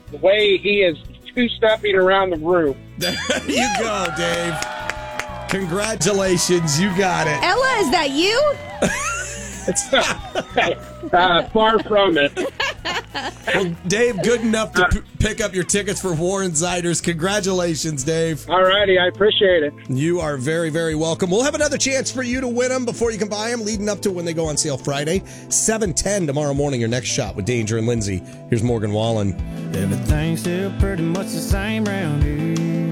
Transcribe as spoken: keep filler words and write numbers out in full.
the way he is two-stepping around the room. There you go, Dave. Congratulations, you got it. Ella, is that you? uh, far from it. Well, Dave, good enough to p- pick up your tickets for Warren Ziders. Congratulations, Dave. All righty, I appreciate it. You are very, very welcome. We'll have another chance for you to win them before you can buy them, leading up to when they go on sale Friday. seven ten tomorrow morning, your next shot with Danger and Lindsay. Here's Morgan Wallen. Everything's still pretty much the same round here.